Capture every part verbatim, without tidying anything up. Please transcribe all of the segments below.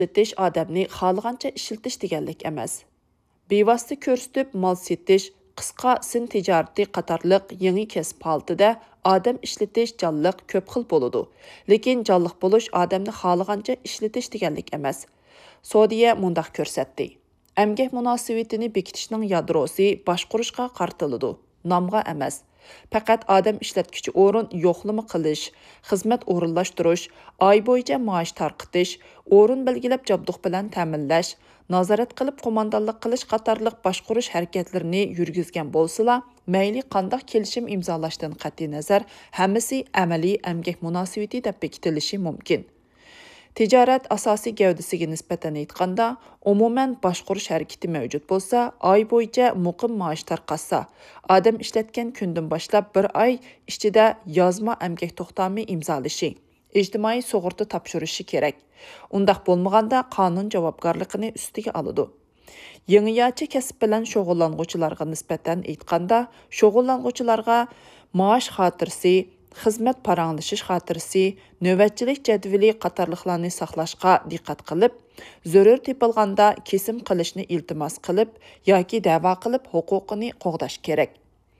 İşletish odamni xohlagancha ishlatish deganlik emas. Bevosita ko'rsatib mol setish, qisqa sin tijorati qatorliq yangi kasb holatida odam ishlatish jonliq ko'p xil bo'ladi. Lekin jonliq bo'lish odamni xohlagancha ishlatish deganlik emas. Saudiya mundaq ko'rsatdi. Emgak munosabatini bekitishning yadrosi boshqurishga qartiladi, nomga emas. Faqat odam ishlatkichi o'rin yo'qlama qilish, xizmat o'rinlashtirish, oy bo'yicha maosh tarqitish, o'rin belgilab jabduq bilan ta'minlash, nazorat qilib qo'mondonlik qilish qatorliq boshqurish harakatlarini yurgizgan bo'lsa-la, mayli qanday kelishim imzolashdan qat'iy nazar, hammasi amaliy emgak munosabati deb bekitilishi mumkin. Tijorat asosiy gavdasiga nisbatan aytganda, umuman boshqurish harakati mavjud bo'lsa, oy bo'yicha muqim maosh tarqatsa, odam ishlatgan kundan boshlab bir oy ichida yozma emgak to'xtami imzolashi, ijtimoiy sug'urta topshirishi kerak. Undaq bo'lmaganda qonun javobgarligini ustiga oladi. Yangiyachi kasb bilan shug'ullanuvchilarga nisbatan aytganda, shug'ullanuvchilarga maosh xotirasi, xizmat paranglashish xotirasi, navbatchilik jadvali qatorliqlarni saqlashga diqqat qilib, zarur tepilganda kesim qilishni iltimos qilib yoki da'vo qilib huquqini qo'g'dash kerak.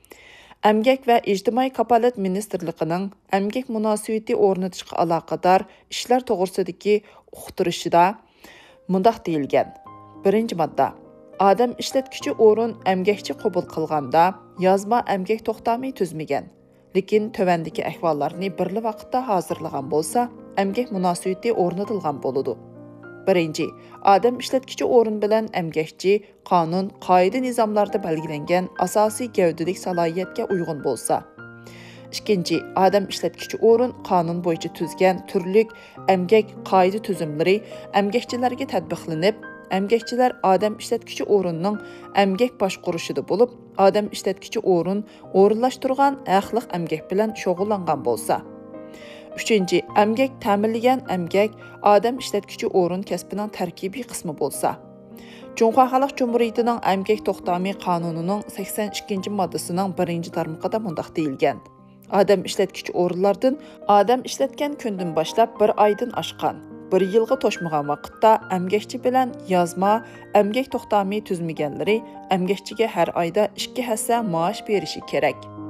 Emgak va ijtimoiy kafolat ministrligining emgak munosabati o'rnatishga aloqador ishlar to'g'risidagi uqtirishida mundaq deyilgan. Birinchi modda. Odam ishlatkichi o'rin emgakchi qabul qilganda yozma emgak to'xtami tuzmagan. Lekin tövəndəki əhvallarını birli vaqtda hazırlagan bolsa, emgak munosabati o'rnatilgan bo'ladi. Birinci, odam ishlatkichi o'rin bilan emgakchi qonun, qoida nizomlarda belgilangan asosiy gavdalik salohiyatga uyg'un bo'lsa. Ikkinchi, odam ishlatkichi o'rin qonun bo'yicha tuzgan turlik emgak qoida tuzumlari emgakchilarga tatbiqlanib, emgakchilar odam ishlatkichi o'rinning emgak boshqurishida bo'lib, odam ishlatkichi o'rin o'rinlashtirgan haqliq emgak bilan shug'ullangan bo'lsa. Uchinchi, emgak ta'minlagan emgak odam ishlatkichi o'rin kasbining tarkibiy qismi bo'lsa. Jumhur Xalq Cumhuriyatining emgak to'xtami qonunining sakson ikkinchi moddasining birinchi tarmog'ida mundaq deyilgan. Odam ishlatkichi o'rinlardan odam ishlatgan kundan boshlab bir oydan oshgan bir yilga to'shmagan vaqtda emgakchi bilan yozma emgak to'xtami tuzmaganlari emgakchiga har oyda ikki hassa maosh berishi kerak.